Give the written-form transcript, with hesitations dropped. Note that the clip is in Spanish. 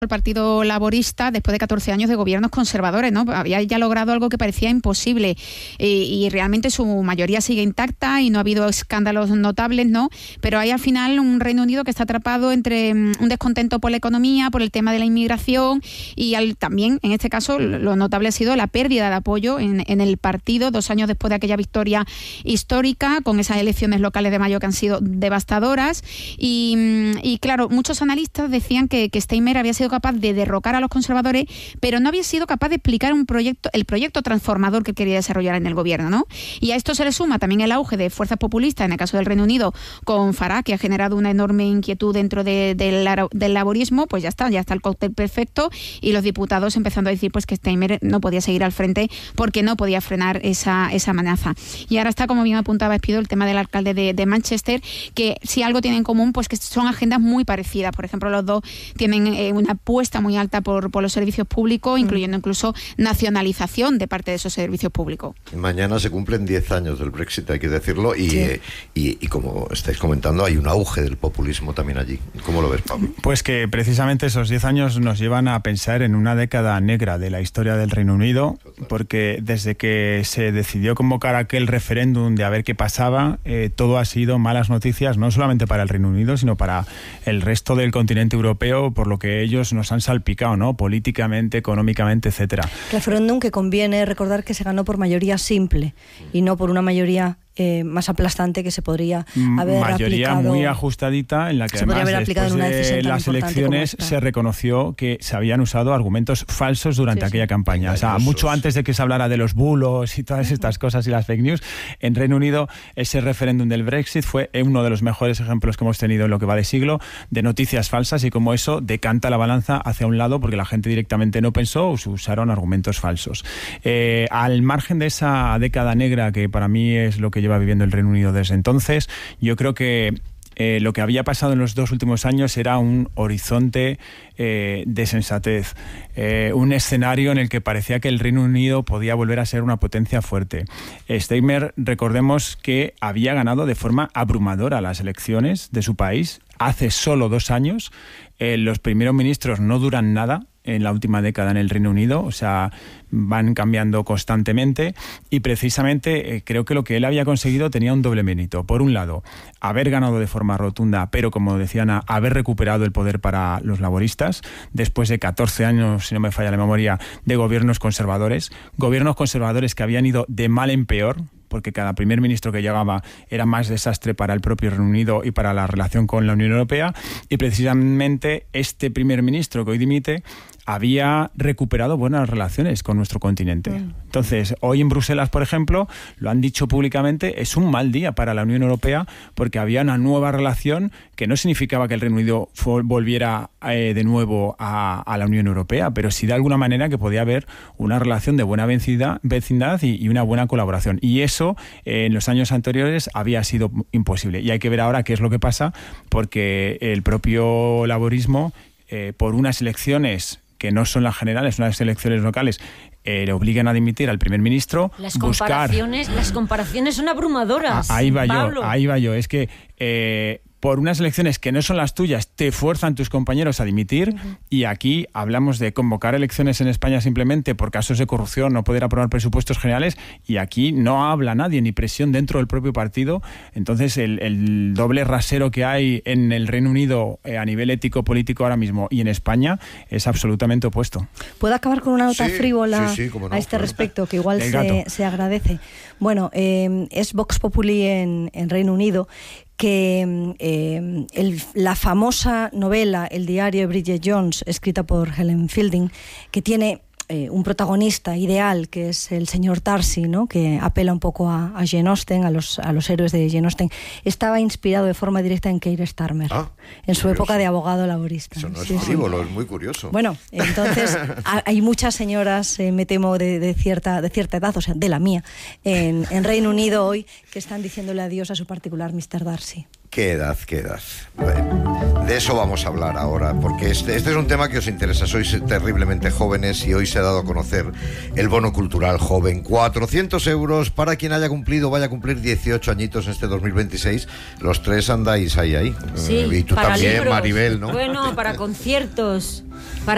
El Partido Laborista, después de 14 años de gobiernos conservadores, ¿no? Había ya logrado algo que parecía imposible y realmente su mayoría sigue intacta y no ha habido escándalos notables, ¿no? Pero hay al final un Reino Unido que está atrapado entre un descontento por la economía, por el tema de la inmigración y también, en este caso, lo notable ha sido la pérdida de apoyo en el partido 2 años después de aquella victoria histórica, con esas elecciones locales de mayo que han sido devastadoras y claro, muchos analistas decían que Steinmeier había sido capaz de derrocar a los conservadores, pero no había sido capaz de explicar el proyecto transformador que quería desarrollar en el gobierno, ¿no? Y a esto se le suma también el auge de fuerzas populistas, en el caso del Reino Unido, con Farage, que ha generado una enorme inquietud dentro del laborismo. Pues ya está el cóctel perfecto, y los diputados empezando a decir pues que Steinmeier no podía seguir al frente porque no podía frenar esa amenaza. Y ahora está, como bien apuntaba Espido, el tema del alcalde de Manchester, que si algo tienen en común, pues que son agendas muy parecidas. Por ejemplo, los dos tienen una apuesta muy alta por los servicios públicos, incluyendo incluso nacionalización de parte de esos servicios públicos. Mañana se cumplen 10 años del Brexit, hay que decirlo, y como estáis comentando, hay un auge del populismo también allí. ¿Cómo lo ves, Pablo? Pues que precisamente esos 10 años nos llevan a pensar en una década negra de la historia del Reino Unido, porque desde que se decidió convocar aquel referéndum de a ver qué pasaba, todo ha sido malas noticias, no solamente para el Reino Unido, sino para el resto del continente europeo, por lo que ellos nos han salpicado, ¿no? Políticamente, económicamente, etcétera. Referéndum que conviene recordar que se ganó por mayoría simple y no por una mayoría más aplastante que se podría haber mayoría aplicado, muy ajustadita, en la que además después de las elecciones se reconoció que se habían usado argumentos falsos durante aquella campaña. O sea, mucho antes de que se hablara de los bulos y todas estas cosas y las fake news, en Reino Unido ese referéndum del Brexit fue uno de los mejores ejemplos que hemos tenido en lo que va de siglo de noticias falsas, y como eso decanta la balanza hacia un lado porque la gente directamente no pensó o se usaron argumentos falsos. Al margen de esa década negra que para mí es lo que lleva viviendo el Reino Unido desde entonces, yo creo que lo que había pasado en los 2 últimos años era un horizonte de sensatez, un escenario en el que parecía que el Reino Unido podía volver a ser una potencia fuerte. Steinmeier, recordemos que había ganado de forma abrumadora las elecciones de su país hace solo 2 años. Los primeros ministros no duran nada en la última década en el Reino Unido, o sea, van cambiando constantemente, y precisamente creo que lo que él había conseguido tenía un doble mérito. Por un lado, haber ganado de forma rotunda, pero como decía Ana, haber recuperado el poder para los laboristas, después de 14 años, si no me falla la memoria, de gobiernos conservadores que habían ido de mal en peor, porque cada primer ministro que llegaba era más desastre para el propio Reino Unido y para la relación con la Unión Europea, y precisamente este primer ministro que hoy dimite había recuperado buenas relaciones con nuestro continente. Entonces, hoy en Bruselas, por ejemplo, lo han dicho públicamente, es un mal día para la Unión Europea porque había una nueva relación que no significaba que el Reino Unido volviera de nuevo a la Unión Europea, pero sí de alguna manera que podía haber una relación de buena vecindad y una buena colaboración. Y eso en los años anteriores había sido imposible. Y hay que ver ahora qué es lo que pasa, porque el propio laborismo, por unas elecciones que no son las generales, unas elecciones locales, le obligan a dimitir al primer ministro. Las comparaciones son abrumadoras. Ahí va yo. Es que por unas elecciones que no son las tuyas, te fuerzan tus compañeros a dimitir, y aquí hablamos de convocar elecciones en España simplemente por casos de corrupción, no poder aprobar presupuestos generales, y aquí no habla nadie, ni presión dentro del propio partido. Entonces el doble rasero que hay en el Reino Unido a nivel ético-político ahora mismo y en España es absolutamente opuesto. ¿Puedo acabar con una nota frívola cómo no, a este respecto, que igual se agradece? Bueno, es Vox Populi en Reino Unido, que la famosa novela El diario de Bridget Jones, escrita por Helen Fielding, que tiene un protagonista ideal, que es el señor Darcy, ¿no? Que apela un poco a Jane Austen, a los héroes de Jane Austen, estaba inspirado de forma directa en Keir Starmer, en su época de abogado laborista. Eso no es frívolo, es muy curioso. Bueno, entonces hay muchas señoras, me temo, de cierta edad, o sea, de la mía, en Reino Unido hoy, que están diciéndole adiós a su particular Mr. Darcy. ¿Qué edad? Bueno, de eso vamos a hablar ahora, porque este es un tema que os interesa. Sois terriblemente jóvenes y hoy se ha dado a conocer el bono cultural joven. 400 euros para quien vaya a cumplir 18 añitos en este 2026. Los tres andáis ahí. Sí, y tú también, libros. Maribel, ¿no? Bueno, para conciertos, para